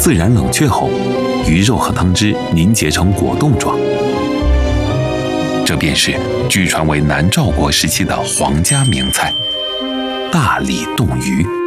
自然冷却后，鱼肉和汤汁凝结成果冻状。这便是据传为南诏国时期的皇家名菜——大理冻鱼。